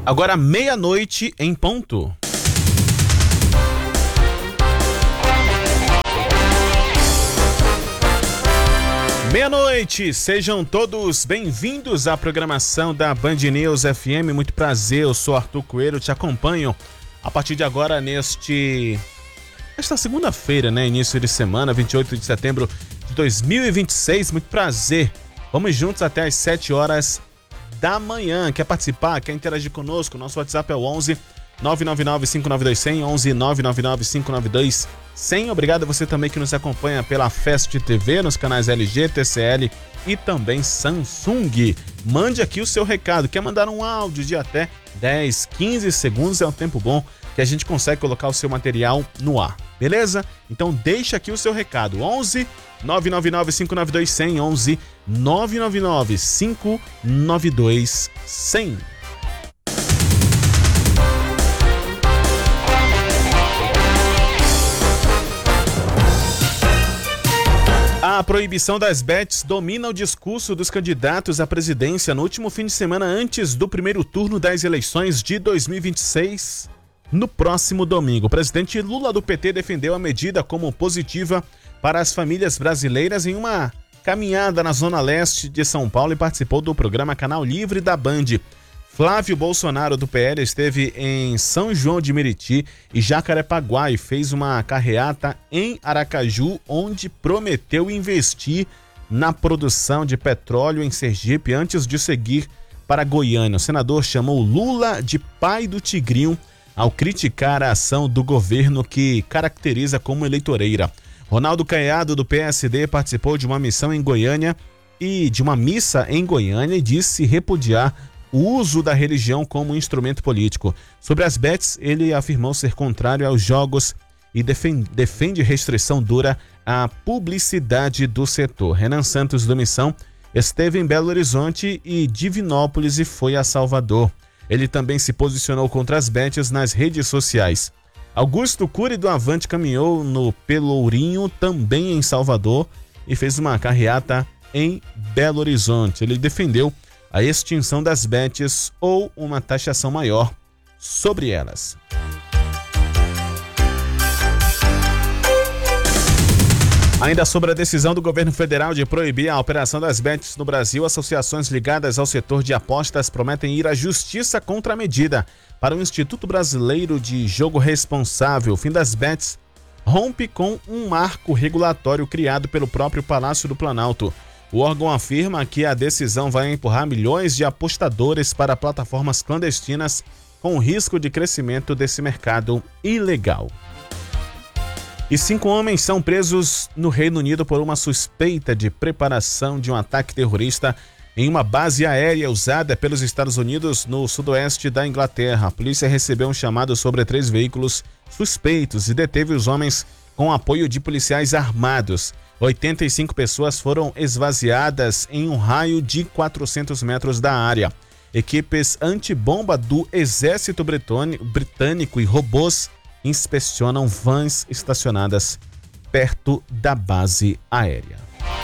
Agora 12:00 em ponto. Meia-noite, sejam todos bem-vindos à programação da Band News FM. Muito prazer, eu sou Arthur Coelho, te acompanho a partir de agora esta segunda-feira, né? Início de semana, 28 de setembro de 2026. Muito prazer, vamos juntos até às 7h da manhã. Quer participar, quer interagir conosco? Nosso WhatsApp é o 11 999-592-100, 11 999-592-100. Obrigado a você também que nos acompanha pela Fest TV, nos canais LG, TCL e também Samsung. Mande aqui o seu recado. Quer mandar um áudio de até 10, 15 segundos? É um tempo bom que a gente consegue colocar o seu material no ar, beleza? Então deixa aqui o seu recado. 11 999-592-100, 11 999-592-100. A proibição das bets domina o discurso dos candidatos à presidência no último fim de semana antes do primeiro turno das eleições de 2026. No próximo domingo, o presidente Lula do PT defendeu a medida como positiva para as famílias brasileiras em uma caminhada na zona leste de São Paulo e participou do programa Canal Livre da Band. Flávio Bolsonaro do PL esteve em São João de Meriti e Jacarepaguá e fez uma carreata em Aracaju, onde prometeu investir na produção de petróleo em Sergipe antes de seguir para Goiânia. O senador chamou Lula de pai do Tigrinho ao criticar a ação do governo que caracteriza como eleitoreira. Ronaldo Caiado do PSD participou de uma missa em Goiânia e disse repudiar o uso da religião como instrumento político. Sobre as bets, ele afirmou ser contrário aos jogos e defende restrição dura à publicidade do setor. Renan Santos do Missão esteve em Belo Horizonte e Divinópolis e foi a Salvador. Ele também se posicionou contra as bets nas redes sociais. Augusto Cury do Avante caminhou no Pelourinho, também em Salvador, e fez uma carreata em Belo Horizonte. Ele defendeu a extinção das bets ou uma taxação maior sobre elas. Ainda sobre a decisão do governo federal de proibir a operação das bets no Brasil, associações ligadas ao setor de apostas prometem ir à justiça contra a medida. Para o Instituto Brasileiro de Jogo Responsável, o fim das bets rompe com um marco regulatório criado pelo próprio Palácio do Planalto. O órgão afirma que a decisão vai empurrar milhões de apostadores para plataformas clandestinas, com o risco de crescimento desse mercado ilegal. E 5 homens são presos no Reino Unido por uma suspeita de preparação de um ataque terrorista em uma base aérea usada pelos Estados Unidos no sudoeste da Inglaterra. A polícia recebeu um chamado sobre 3 veículos suspeitos e deteve os homens com apoio de policiais armados. 85 pessoas foram esvaziadas em um raio de 400 metros da área. Equipes antibomba do exército britânico e robôs inspecionam vans estacionadas perto da base aérea.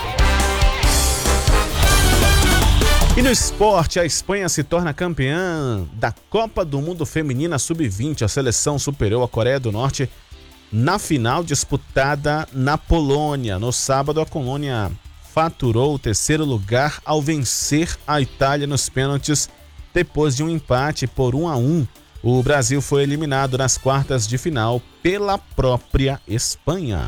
E no esporte, a Espanha se torna campeã da Copa do Mundo Feminina Sub-20. A seleção superou a Coreia do Norte na final disputada na Polônia. No sábado, a Colônia faturou o 3º lugar ao vencer a Itália nos pênaltis depois de um empate por 1-1. O Brasil foi eliminado nas quartas de final pela própria Espanha.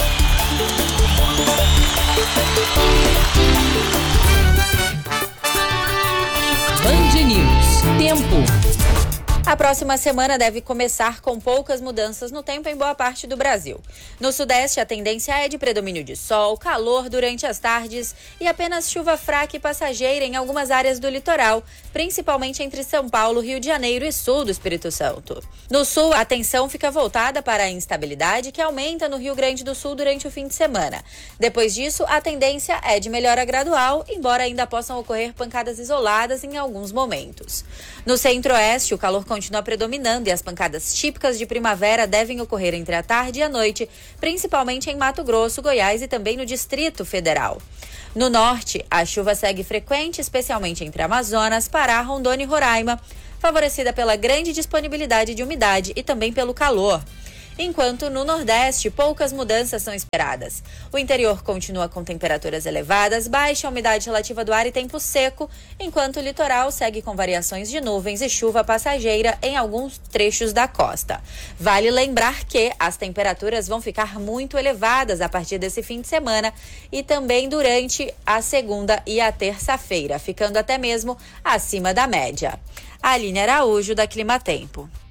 Band News. Tempo. A próxima semana deve começar com poucas mudanças no tempo em boa parte do Brasil. No Sudeste, a tendência é de predomínio de sol, calor durante as tardes e apenas chuva fraca e passageira em algumas áreas do litoral, principalmente entre São Paulo, Rio de Janeiro e sul do Espírito Santo. No sul, a atenção fica voltada para a instabilidade que aumenta no Rio Grande do Sul durante o fim de semana. Depois disso, a tendência é de melhora gradual, embora ainda possam ocorrer pancadas isoladas em alguns momentos. No Centro-Oeste, o calor continua predominando e as pancadas típicas de primavera devem ocorrer entre a tarde e a noite, principalmente em Mato Grosso, Goiás e também no Distrito Federal. No Norte, a chuva segue frequente, especialmente entre Amazonas, Pará, Rondônia e Roraima. favorecida pela grande disponibilidade de umidade e também pelo calor. Enquanto no Nordeste, poucas mudanças são esperadas. O interior continua com temperaturas elevadas, baixa umidade relativa do ar e tempo seco, enquanto o litoral segue com variações de nuvens e chuva passageira em alguns trechos da costa. Vale lembrar que as temperaturas vão ficar muito elevadas a partir desse fim de semana e também durante a segunda e a terça-feira, ficando até mesmo acima da média. Aline Araújo, da Climatempo.